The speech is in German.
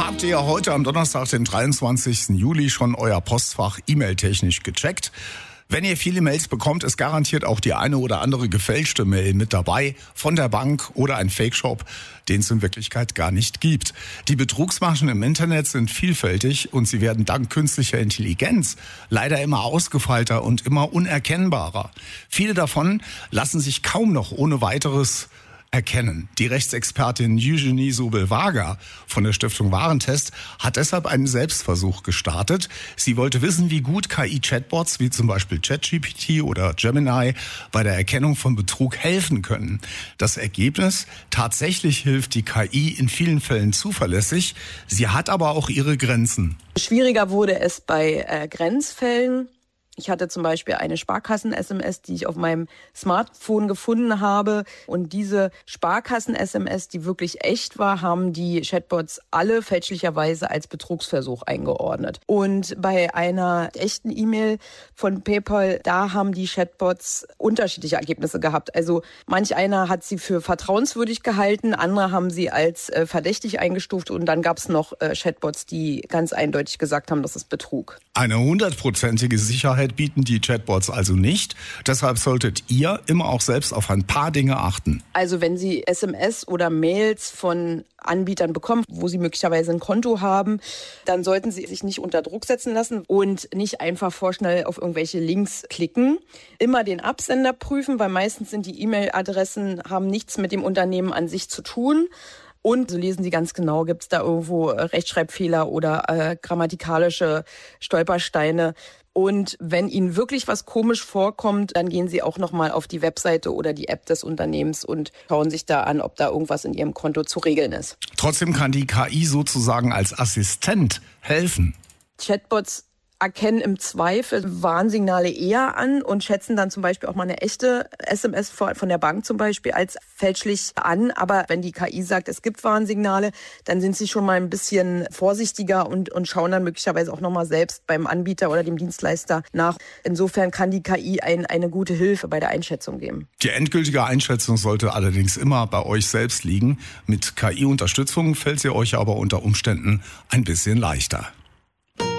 Habt ihr heute am Donnerstag, den 23. Juli, schon euer Postfach e-mail-technisch gecheckt? Wenn ihr viele Mails bekommt, ist garantiert auch die eine oder andere gefälschte Mail mit dabei von der Bank oder ein Fake-Shop, den es in Wirklichkeit gar nicht gibt. Die Betrugsmaschen im Internet sind vielfältig und sie werden dank künstlicher Intelligenz leider immer ausgefeilter und immer unerkennbarer. Viele davon lassen sich kaum noch ohne weiteres erkennen. Die Rechtsexpertin Eugenie Sobel-Wager von der Stiftung Warentest hat deshalb einen Selbstversuch gestartet. Sie wollte wissen, wie gut KI-Chatbots wie zum Beispiel ChatGPT oder Gemini bei der Erkennung von Betrug helfen können. Das Ergebnis: Tatsächlich hilft die KI in vielen Fällen zuverlässig. Sie hat aber auch ihre Grenzen. Schwieriger wurde es bei Grenzfällen. Ich hatte zum Beispiel eine Sparkassen-SMS, die ich auf meinem Smartphone gefunden habe. Und diese Sparkassen-SMS, die wirklich echt war, haben die Chatbots alle fälschlicherweise als Betrugsversuch eingeordnet. Und bei einer echten E-Mail von PayPal, da haben die Chatbots unterschiedliche Ergebnisse gehabt. Also manch einer hat sie für vertrauenswürdig gehalten, andere haben sie als verdächtig eingestuft. Und dann gab es noch Chatbots, die ganz eindeutig gesagt haben, das ist Betrug. Eine 100%ige Sicherheit bieten die Chatbots also nicht. Deshalb solltet ihr immer auch selbst auf ein paar Dinge achten. Also wenn Sie SMS oder Mails von Anbietern bekommen, wo Sie möglicherweise ein Konto haben, dann sollten Sie sich nicht unter Druck setzen lassen und nicht einfach vorschnell auf irgendwelche Links klicken. Immer den Absender prüfen, weil meistens sind die E-Mail-Adressen, haben nichts mit dem Unternehmen an sich zu tun. Und so lesen Sie ganz genau, gibt es da irgendwo Rechtschreibfehler oder grammatikalische Stolpersteine. Und wenn Ihnen wirklich was komisch vorkommt, dann gehen Sie auch nochmal auf die Webseite oder die App des Unternehmens und schauen sich da an, ob da irgendwas in Ihrem Konto zu regeln ist. Trotzdem kann die KI sozusagen als Assistent helfen. Chatbots erkennen im Zweifel Warnsignale eher an und schätzen dann zum Beispiel auch mal eine echte SMS von der Bank zum Beispiel als fälschlich an. Aber wenn die KI sagt, es gibt Warnsignale, dann sind sie schon mal ein bisschen vorsichtiger und schauen dann möglicherweise auch nochmal selbst beim Anbieter oder dem Dienstleister nach. Insofern kann die KI eine gute Hilfe bei der Einschätzung geben. Die endgültige Einschätzung sollte allerdings immer bei euch selbst liegen. Mit KI-Unterstützung fällt sie euch aber unter Umständen ein bisschen leichter.